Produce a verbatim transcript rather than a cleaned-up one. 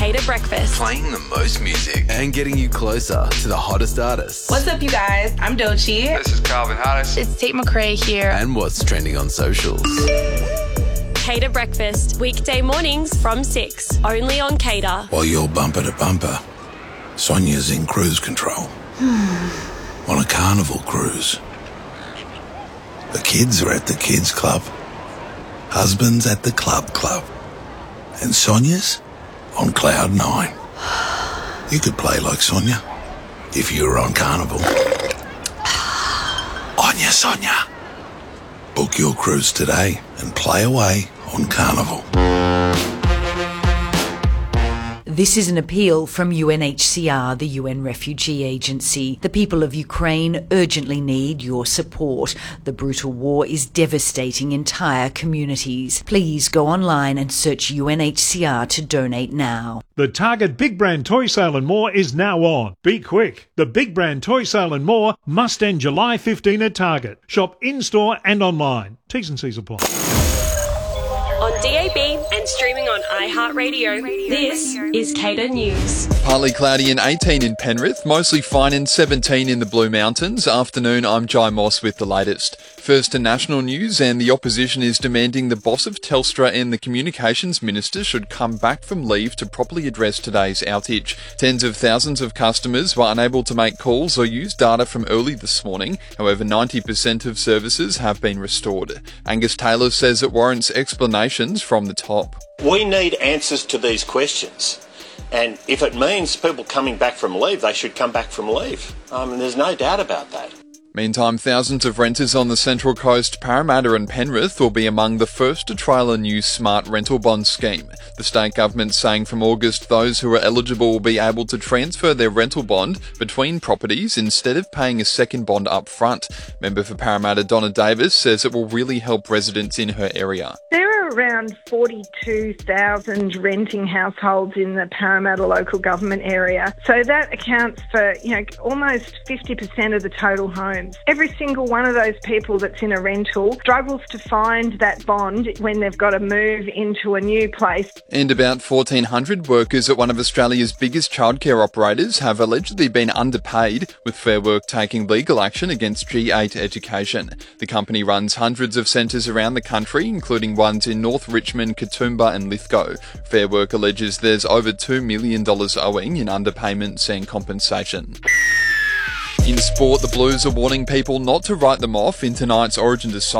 Cater Breakfast. Playing the most music and getting you closer to the hottest artists. What's up, you guys? I'm Doechii. This is Calvin Harris. It's Tate McRae here. And what's trending on socials. Cater Breakfast, weekday mornings from six, only on Cater. While you're bumper to bumper, Sonia's in cruise control. On a carnival cruise. The kids are at the kids club. Husband's at the club club. And Sonia's on cloud nine. You could play like Sonia if you were on Carnival. On ya, Sonia. Book your cruise today and play away on Carnival. This is an appeal from U N H C R, the U N Refugee Agency. The people of Ukraine urgently need your support. The brutal war is devastating entire communities. Please go online and search U N H C R to donate now. The Target Big Brand Toy Sale and More is now on. Be quick. The Big Brand Toy Sale and More must end July fifteenth at Target. Shop in-store and online. T's and C's apply. On D A B and streaming on iHeartRadio, this is Cater News. Partly cloudy and eighteen in Penrith, mostly fine and seventeen in the Blue Mountains. Afternoon, I'm Jai Moss with the latest. First to national news, and the opposition is demanding the boss of Telstra and the communications minister should come back from leave to properly address today's outage. Tens of thousands of customers were unable to make calls or use data from early this morning. However, ninety percent of services have been restored. Angus Taylor says it warrants explanations from the top. We need answers to these questions. And if it means people coming back from leave, they should come back from leave. I mean, there's no doubt about that. Meantime, thousands of renters on the Central Coast, Parramatta and Penrith will be among the first to trial a new smart rental bond scheme. The state government saying from August those who are eligible will be able to transfer their rental bond between properties instead of paying a second bond up front. Member for Parramatta Donna Davis says it will really help residents in her area. There are around forty-two thousand renting households in the Parramatta local government area. So that accounts for, you know, almost fifty percent of the total homes. Every single one of those people that's in a rental struggles to find that bond when they've got to move into a new place. And about fourteen hundred workers at one of Australia's biggest childcare operators have allegedly been underpaid, with Fair Work taking legal action against G eight Education. The company runs hundreds of centres around the country, including ones in North Richmond, Katoomba and Lithgow. Fair Work alleges there's over two million dollars owing in underpayments and compensation. In sport, the Blues are warning people not to write them off in tonight's Origin decider.